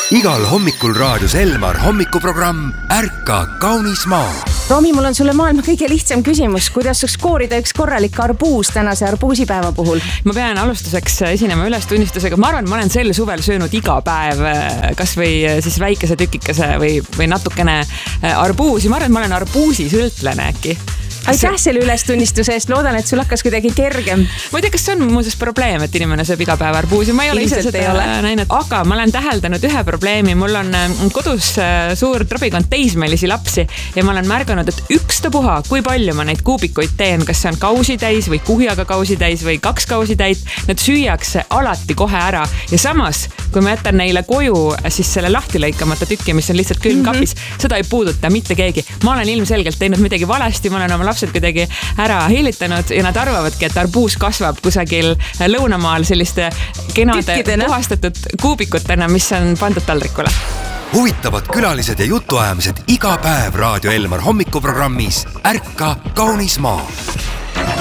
Igal hommikul raadios Elmar hommikuprogramm Ärka kaunis maa. Romi, mul on sulle maailma kõige lihtsam küsimus. Kuidas saaks koorida üks korralik arbuus tänase arbuusipäeva puhul? Ma pean alustuseks esinema ülestunnistusega. Ma arvan, ma olen sel suvel söönud iga päev kas või siis väikese tükikese või natukene arbuusi. Ma arvan, et ma olen arbuusi sültlane äkki. Aitäh selle ülestunnistuse eest, loodan, et sul hakkas kuidagi kergem. Ma ei tea, kas see on muuseas probleem, et inimene sööb iga päev arbuusi. Ma ei ole ise seda näinud, aga ma olen täheldanud ühe probleemi. Mul on kodus suur trobikond teismelisi lapsi ja ma olen märganud, et ükstapuha, kui palju ma neid kuubikuid teen, kas see on kausitäis või kuhjaga kausitäis või 2 kausitäit, need süüakse alati kohe ära. Ja samas, kui ma jätan neile koju siis selle lahti lõikamata tükki, mis on lihtsalt külmkapis, seda ei puuduta mitte keegi. Ma olen ilmselgelt teinud midagi valesti, ma olen oma lapsed kuidagi ära hiilitanud ja nad arvavadki, et arbuus kasvab kusagil lõunamaal selliste kenade puhastatud kuubikutena, mis on pandud taldrikule. Huvitavad külalised ja jutuajamised iga päev Raadio Elmar hommikuprogrammis Ärka kaunis maa.